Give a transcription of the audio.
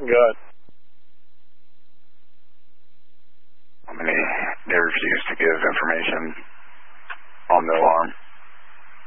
Good. How many? They refuse to give information